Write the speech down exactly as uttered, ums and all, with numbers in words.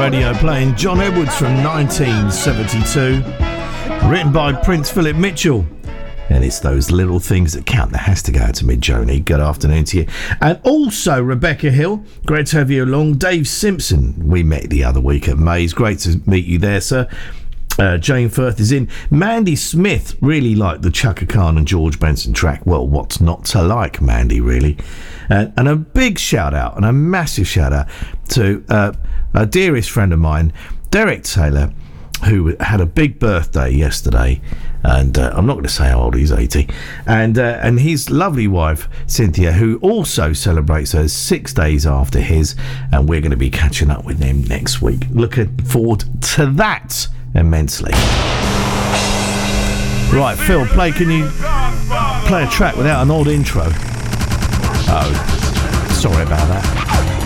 Radio, playing John Edwards from nineteen seventy-two, written by Prince Philip Mitchell. And it's those little things that count. That has to go out to me, Joni. Good afternoon to you. And also Rebecca Hill, great to have you along. Dave Simpson, we met the other week at Maze. Great to meet you there, sir. Uh, Jane Firth is in. Mandy Smith really liked the Chaka Khan and George Benson track. Well, what's not to like, Mandy, really? Uh, and a big shout out and a massive shout out to uh, a dearest friend of mine, Derek Taylor, who had a big birthday yesterday. And uh, I'm not going to say how old he's, eighty. And uh, and his lovely wife, Cynthia, who also celebrates hers six days after his. And we're going to be catching up with them next week. Looking forward to that immensely. Right, Phil, play. Can you play a track without an odd intro? Oh, sorry about that.